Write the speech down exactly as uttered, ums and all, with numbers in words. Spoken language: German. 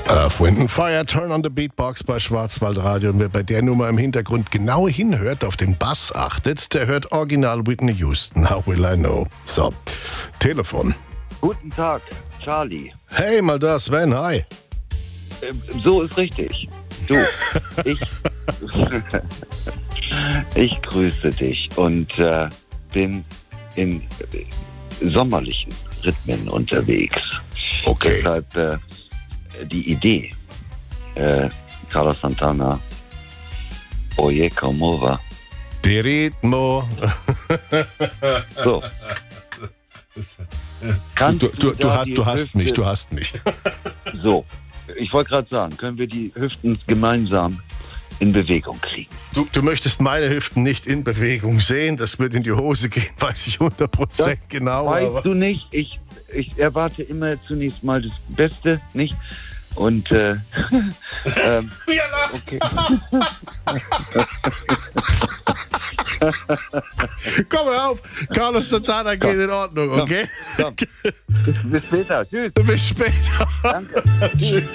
Earth, Wind and Fire, Turn on the Beatbox bei Schwarzwaldradio. Und wer bei der Nummer im Hintergrund genau hinhört, auf den Bass achtet, der hört original Whitney Houston, How Will I Know. So, Telefon. Guten Tag, Charlie. Hey, mal da, Sven, hi. Ähm, so ist richtig. Du, ich, ich grüße dich und äh, bin in äh, sommerlichen Rhythmen unterwegs. Okay. Deshalb äh, die Idee, äh, Carlos Santana, Oye como va. De ritmo. So. Kannst Du, du, du, da hast, die du hast Hüfte- mich, du hast mich. So, ich wollte gerade sagen, können wir die Hüften gemeinsam in Bewegung kriegen? Du, du möchtest meine Hüften nicht in Bewegung sehen, das wird in die Hose gehen, weiß ich hundert Prozent genau. Weißt Aber du nicht, ich, ich erwarte immer zunächst mal das Beste, nicht? Und, äh, ähm, okay. komm mal auf, Carlos Santana geht in Ordnung, okay? Komm. Bis später, tschüss. Bis später. Danke. Tschüss.